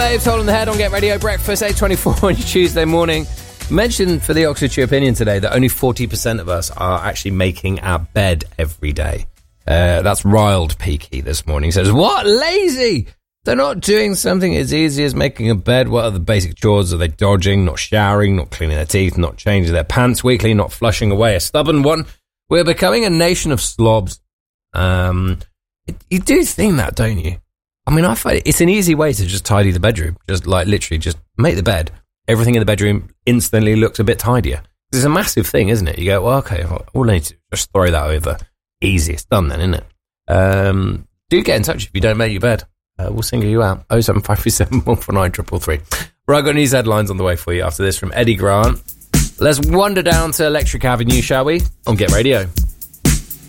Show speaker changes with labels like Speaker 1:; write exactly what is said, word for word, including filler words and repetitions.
Speaker 1: Dave's Hole in the Head on Get Radio Breakfast, eight twenty-four on your Tuesday morning. Mentioned for the Oxfordshire Opinion today that only forty percent of us are actually making our bed every day. Uh, that's riled Peaky this morning. He says, what? Lazy? They're not doing something as easy as making a bed. What are the basic chores? Are they dodging, not showering, not cleaning their teeth, not changing their pants weekly, not flushing away a stubborn one? We're becoming a nation of slobs. Um, it, you do think that, don't you? I mean, I find it, it's an easy way to just tidy the bedroom. Just like literally just make the bed. Everything in the bedroom instantly looks a bit tidier. It's a massive thing, isn't it? You go, well, okay, all I need to just throw that over. Easy, it's done then, isn't it? Um, do get in touch if you don't make your bed. Uh, we'll single you out. oh seven five three seven one four nine three three three. Right, I've got news headlines on the way for you after this from Eddie Grant. Let's wander down to Electric Avenue, shall we? On Get Radio.